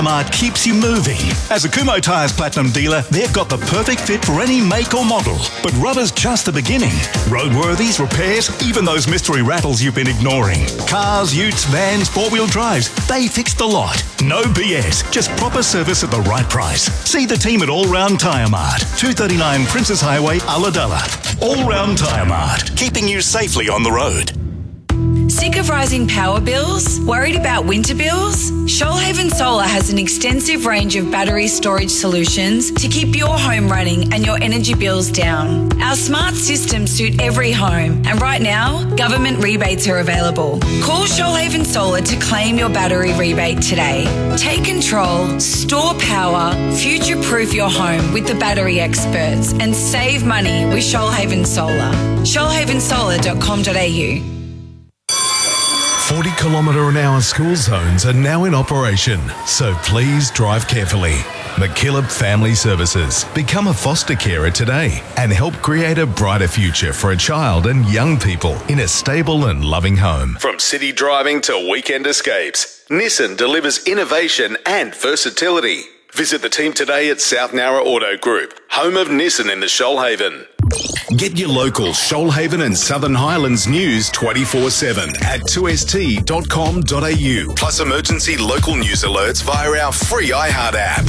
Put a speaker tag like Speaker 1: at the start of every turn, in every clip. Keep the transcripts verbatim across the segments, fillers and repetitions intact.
Speaker 1: Mart keeps you moving. As a Kumho Tyres Platinum dealer, they've got the perfect fit for any make or model. But rubber's just the beginning. Roadworthies, repairs, even those mystery rattles you've been ignoring. Cars, utes, vans, four-wheel drives, they fix the lot. No B S, just proper service at the right price. See the team at All Round Tyre Mart, two thirty-nine Princess Highway, Ulladulla. All Round Tyre Mart, keeping you safely on the road.
Speaker 2: Sick of rising power bills? Worried about winter bills? Shoalhaven Solar has an extensive range of battery storage solutions to keep your home running and your energy bills down. Our smart systems suit every home, and right now, government rebates are available. Call Shoalhaven Solar to claim your battery rebate today. Take control, store power, future-proof your home with the battery experts, and save money with Shoalhaven Solar. shoalhaven solar dot com dot a u.
Speaker 3: forty kilometre an hour school zones are now in operation, so please drive carefully. McKillop Family Services. Become a foster carer today and help create a brighter future for a child and young people in a stable and loving home. From city driving to weekend escapes, Nissan delivers innovation and versatility. Visit the team today at South Nowra Auto Group, home of Nissan in the Shoalhaven. Get your local Shoalhaven and Southern Highlands news twenty-four seven at two s t dot com dot a u, plus emergency local news alerts via our free iHeart app.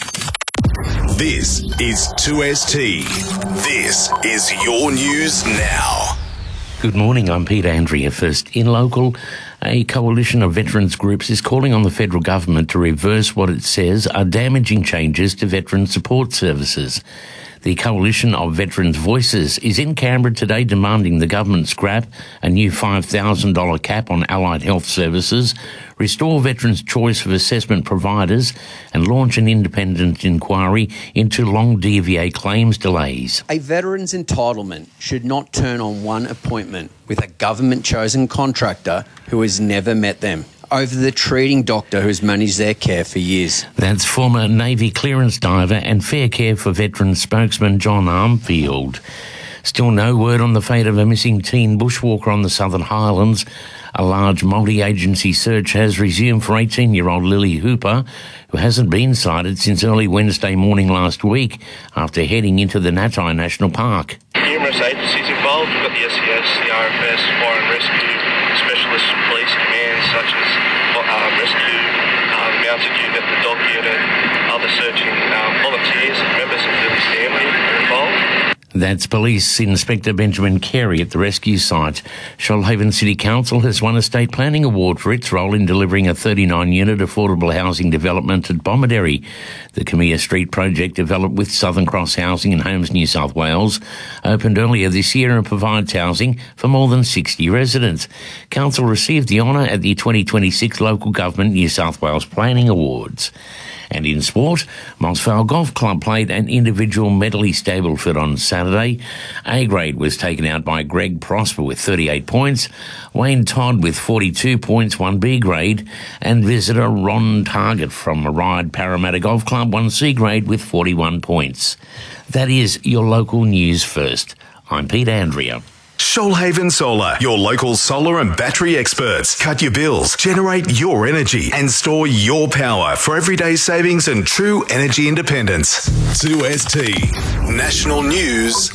Speaker 3: This is two S T. This is your news now.
Speaker 4: Good morning, I'm Pete Andrea. First, in local, a coalition of veterans groups is calling on the federal government to reverse what it says are damaging changes to veteran support services. The Coalition of Veterans Voices is in Canberra today demanding the government scrap a new five thousand dollars cap on allied health services, restore veterans' choice of assessment providers, and launch an independent inquiry into long D V A claims delays.
Speaker 5: A veteran's entitlement should not turn on one appointment with a government-chosen contractor who has never met them over the treating doctor who's managed their care for years.
Speaker 4: That's former Navy clearance diver and Fair Care for Veterans spokesman John Armfield. Still no word on the fate of a missing teen bushwalker on the Southern Highlands. A large multi-agency search has resumed for eighteen-year-old Lily Hooper, who hasn't been sighted since early Wednesday morning last week after heading into the Natai National Park.
Speaker 6: Numerous agencies involved. We've got the S C S, the R F S, Fire and Rescue, specialist police commands such as um, Rescue, um, the Mounted Unit, the Dog Unit, other searching um, volunteers and members of Lily's family are involved.
Speaker 4: That's Police Inspector Benjamin Carey at the rescue site. Shoalhaven City Council has won a state planning award for its role in delivering a thirty-nine unit affordable housing development at Bomaderry. The Camilla Street project, developed with Southern Cross Housing and Homes New South Wales, opened earlier this year and provides housing for more than sixty residents. Council received the honour at the twenty twenty-six Local Government New South Wales Planning Awards. And in sport, Moss Vale Golf Club played an individual Medley Stableford on Saturday. A grade was taken out by Greg Prosper with thirty-eight points, Wayne Todd with forty-two points won B grade, and visitor Ron Target from Ride Parramatta Golf Club won C grade with forty-one points. That is your local news first. I'm Pete Andrea.
Speaker 3: Shoalhaven Solar, your local solar and battery experts. Cut your bills, generate your energy, and store your power for everyday savings and true energy independence. two S T National News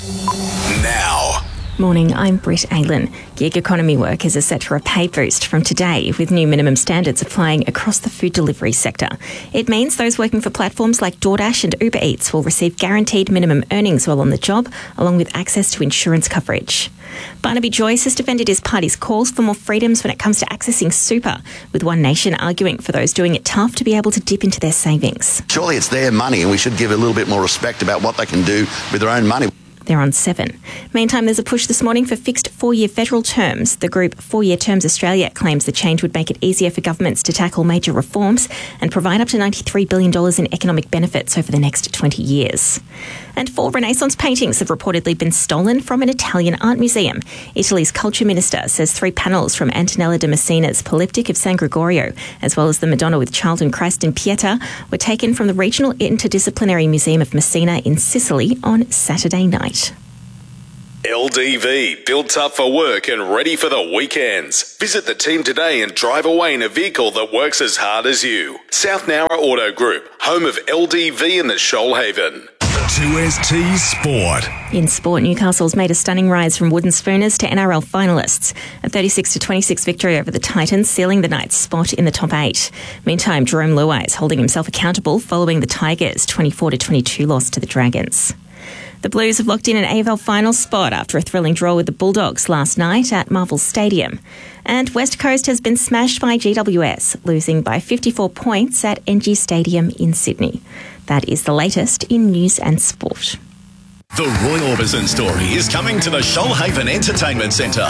Speaker 3: Now.
Speaker 7: Morning, I'm Britt Aylen. Gig economy workers are set for a pay boost from today, with new minimum standards applying across the food delivery sector. It means those working for platforms like DoorDash and Uber Eats will receive guaranteed minimum earnings while on the job, along with access to insurance coverage. Barnaby Joyce has defended his party's calls for more freedoms when it comes to accessing super, with One Nation arguing for those doing it tough to be able to dip into their savings.
Speaker 8: Surely it's their money and we should give a little bit more respect about what they can do with their own money.
Speaker 7: They're on seven. Meantime, there's a push this morning for fixed four-year federal terms. The group Four-Year Terms Australia claims the change would make it easier for governments to tackle major reforms and provide up to ninety-three billion dollars in economic benefits over the next twenty years. And four Renaissance paintings have reportedly been stolen from an Italian art museum. Italy's culture minister says three panels from Antonella de Messina's Polyptych of San Gregorio, as well as the Madonna with Child and Christ in Pieta, were taken from the Regional Interdisciplinary Museum of Messina in Sicily on Saturday night.
Speaker 3: L D V, built up for work and ready for the weekends. Visit the team today and drive away in a vehicle that works as hard as you. South Nowra Auto Group, home of L D V in the Shoalhaven.
Speaker 1: two S T Sport.
Speaker 7: In sport, Newcastle's made a stunning rise from wooden spooners to N R L finalists. A thirty-six to twenty-six victory over the Titans, sealing the Knights' spot in the top eight. Meantime, Jerome Luai is holding himself accountable following the Tigers' twenty-four to twenty-two loss to the Dragons. The Blues have locked in an A F L final spot after a thrilling draw with the Bulldogs last night at Marvel Stadium. And West Coast has been smashed by G W S, losing by fifty-four points at N G Stadium in Sydney. That is the latest in news and sport.
Speaker 9: The Roy Orbison story is coming to the Shoalhaven Entertainment Centre.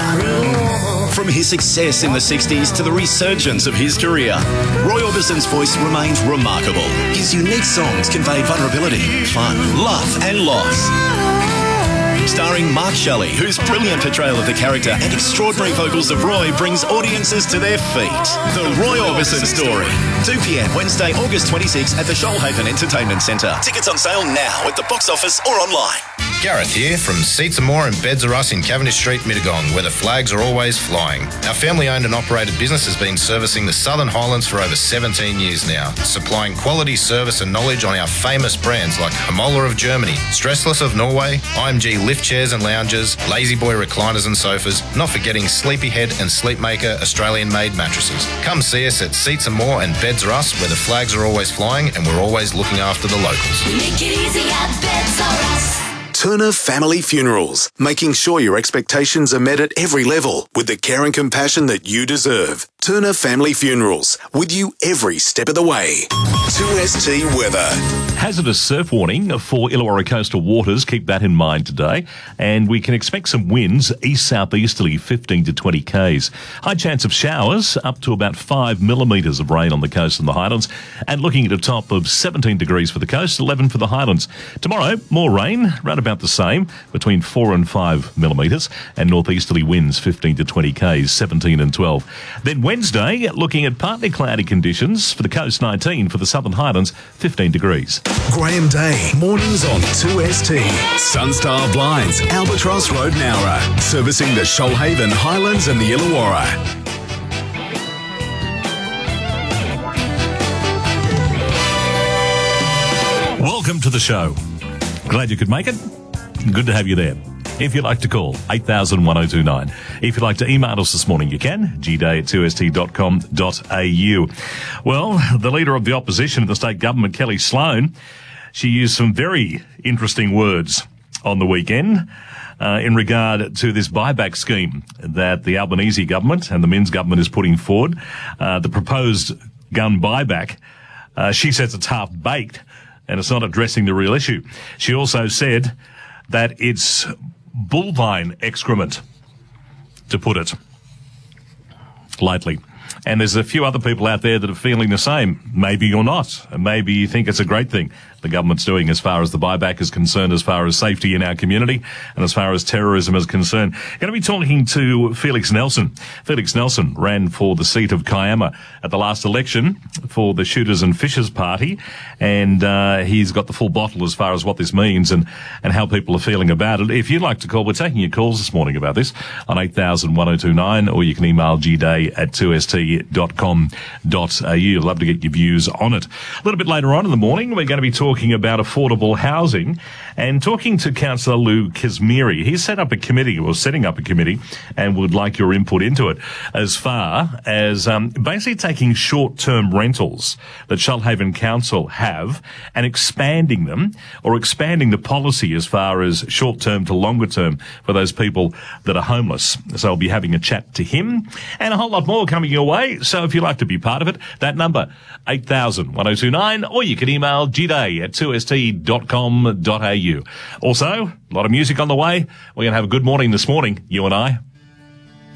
Speaker 9: From his success in the sixties to the resurgence of his career, Roy Orbison's voice remains remarkable. His unique songs convey vulnerability, fun, love and loss. Starring Mark Shelley, whose brilliant portrayal of the character and extraordinary vocals of Roy brings audiences to their feet. The Roy Orbison Story. two p.m. Wednesday, August twenty-sixth at the Shoalhaven Entertainment Centre. Tickets on sale now at the box office or online.
Speaker 10: Gareth here from Seats and More and Beds R Us in Cavendish Street, Mittagong, where the flags are always flying. Our family-owned and operated business has been servicing the Southern Highlands for over seventeen years now, supplying quality service and knowledge on our famous brands like Hamola of Germany, Stressless of Norway, I M G lift chairs and lounges, Lazy Boy recliners and sofas, not forgetting Sleepyhead and Sleepmaker Australian-made mattresses. Come see us at Seats and More and Beds R Us, where the flags are always flying and we're always looking after the locals.
Speaker 11: Make it easy at Beds R Us.
Speaker 3: Turner Family Funerals, making sure your expectations are met at every level with the care and compassion that you deserve. Turner Family Funerals, with you every step of the way. two S T weather.
Speaker 12: Hazardous surf warning for Illawarra coastal waters. Keep that in mind today. And we can expect some winds east-southeasterly, fifteen to twenty k's. High chance of showers, up to about five millimetres of rain on the coast and the Highlands. And looking at a top of seventeen degrees for the coast, eleven for the Highlands. Tomorrow, more rain, round about the same, between four and five millimetres. And northeasterly winds, fifteen to twenty k's, seventeen and twelve. Then Wednesday, looking at partly cloudy conditions for the coast, nineteen, for the Southern Highlands, fifteen degrees.
Speaker 1: Graham Day, mornings on two S T. Sunstar Blinds, Albatross Road, Nowra. Servicing the Shoalhaven, Highlands and the Illawarra.
Speaker 12: Welcome to the show. Glad you could make it. Good to have you there. If you'd like to call, eight thousand one oh two nine. If you'd like to email us this morning, you can, g day at two s t dot com dot a u. Well, the leader of the opposition of the state government, Kelly Sloan, she used some very interesting words on the weekend uh, in regard to this buyback scheme that the Albanese government and the Minns government is putting forward. Uh, the proposed gun buyback, uh, she says it's half-baked and it's not addressing the real issue. She also said that it's bovine excrement, to put it lightly. And there's a few other people out there that are feeling the same. Maybe you're not. Maybe you think it's a great thing the government's doing as far as the buyback is concerned, as far as safety in our community, and as far as terrorism is concerned. Going to be talking to Felix Nelson. Felix Nelson ran for the seat of Kiama at the last election for the Shooters and Fishers Party, and uh, he's got the full bottle as far as what this means and, and how people are feeling about it. If you'd like to call, we're taking your calls this morning about this on eight thousand one oh two nine, or you can email g day at two s t dot com dot a u. I'd love to get your views on it. A little bit later on in the morning, we're going to be talking about affordable housing and talking to Councillor Lou Kazmiri. He's set up a committee, or setting up a committee, and would like your input into it as far as um, basically taking short-term rentals that Shoalhaven Council have and expanding them, or expanding the policy as far as short-term to longer-term for those people that are homeless. So I'll be having a chat to him and a whole lot more coming your way. So if you'd like to be part of it, that number, eight thousand one oh two nine, or you can email g day at two s t dot com dot a u. Also, a lot of music on the way. We're going to have a good morning this morning, you and I.